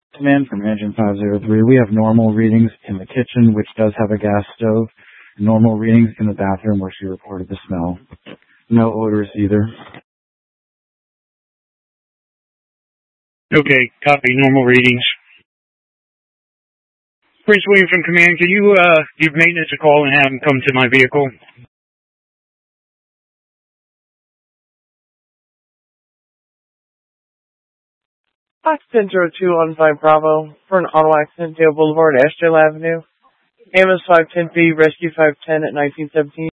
Command from Engine 503. We have normal readings in the kitchen, which does have a gas stove. Normal readings in the bathroom, where she reported the smell. No odors either. Okay, copy. Normal readings. Prince William from Command, can you give maintenance a call and have them come to my vehicle? Fox 10-0215 Bravo for an auto accident, Dale Boulevard, Ashdale Avenue. Amos 510B, Rescue 510 at 1917.